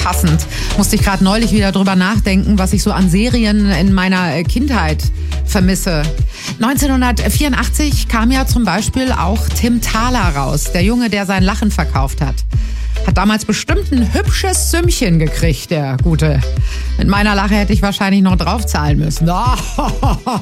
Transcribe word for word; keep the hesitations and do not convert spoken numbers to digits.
passend. Musste ich gerade neulich wieder drüber nachdenken, was ich so an Serien in meiner Kindheit vermisse. neunzehnhundertvierundachtzig kam ja zum Beispiel auch Tim Thaler raus, der Junge, der sein Lachen verkauft hat. Hat damals bestimmt ein hübsches Sümmchen gekriegt, der Gute. Mit meiner Lache hätte ich wahrscheinlich noch draufzahlen müssen.